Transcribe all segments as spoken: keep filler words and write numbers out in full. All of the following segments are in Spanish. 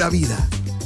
pura vida.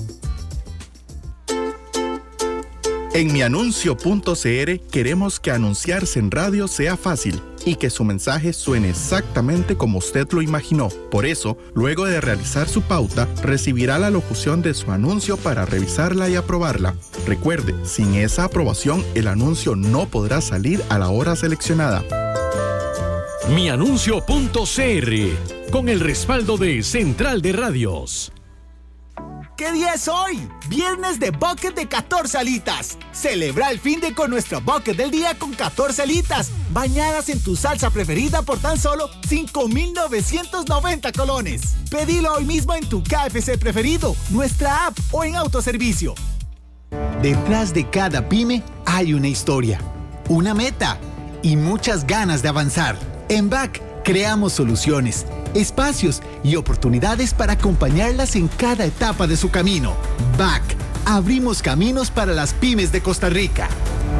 En mianuncio punto c r queremos que anunciarse en radio sea fácil y que su mensaje suene exactamente como usted lo imaginó. Por eso, luego de realizar su pauta, recibirá la locución de su anuncio para revisarla y aprobarla. Recuerde, sin esa aprobación, el anuncio no podrá salir a la hora seleccionada. mianuncio punto c r, con el respaldo de Central de Radios. ¿Qué día es hoy? Viernes de Bucket de catorce alitas. Celebra el fin de con nuestro Bucket del día con catorce alitas, bañadas en tu salsa preferida por tan solo cinco mil novecientos noventa colones. Pedilo hoy mismo en tu K F C preferido, nuestra app o en autoservicio. Detrás de cada pyme hay una historia, una meta y muchas ganas de avanzar. En B A C creamos soluciones, espacios y oportunidades para acompañarlas en cada etapa de su camino. B A C, abrimos caminos para las pymes de Costa Rica.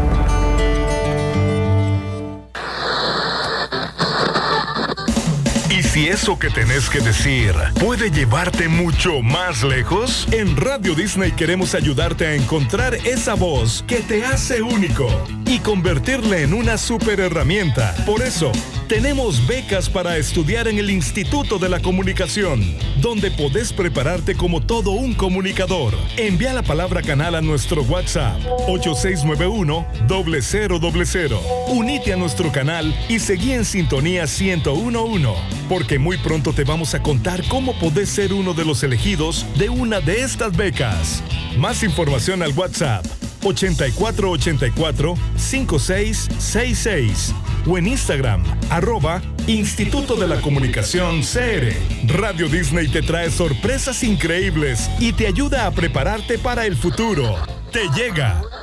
¿Y si eso que tenés que decir puede llevarte mucho más lejos? En Radio Disney queremos ayudarte a encontrar esa voz que te hace único y convertirla en una super herramienta. Por eso, tenemos becas para estudiar en el Instituto de la Comunicación, donde podés prepararte como todo un comunicador. Envía la palabra canal a nuestro WhatsApp ocho seis nueve uno, cero cero cero cero. Unite a nuestro canal y seguí en sintonía ciento uno punto uno, porque muy pronto te vamos a contar cómo podés ser uno de los elegidos de una de estas becas. Más información al WhatsApp ochenta y cuatro ochenta y cuatro, cincuenta y seis sesenta y seis o en Instagram, arroba Instituto de la Comunicación C R. Radio Disney te trae sorpresas increíbles y te ayuda a prepararte para el futuro. Te llega